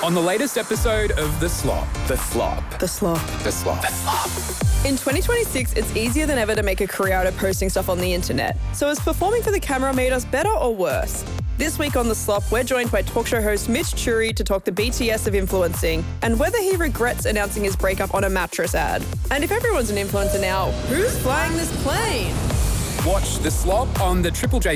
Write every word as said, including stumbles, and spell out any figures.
on the latest episode of The Slop. The Slop. The Slop. The Slop. The Slop. In twenty twenty-six, it's easier than ever to make a career out of posting stuff on the internet. So has performing for the camera made us better or worse? This week on The Slop, we're joined by talk show host Mitch Churi to talk the B T S of influencing and whether he regrets announcing his breakup on a mattress ad. And if everyone's an influencer now, who's flying this plane? Watch The Slop on the Triple J